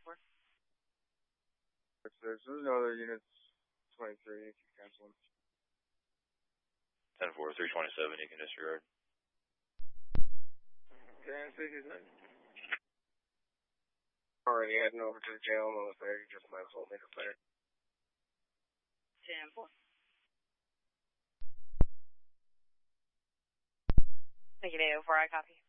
There's no other units. 23, you can cancel them. 10-4, 327, you can disregard. Okay, 59. Already heading over to the jail, no affair, you just might as well make a fire. 10-4. Negative 4, I copy.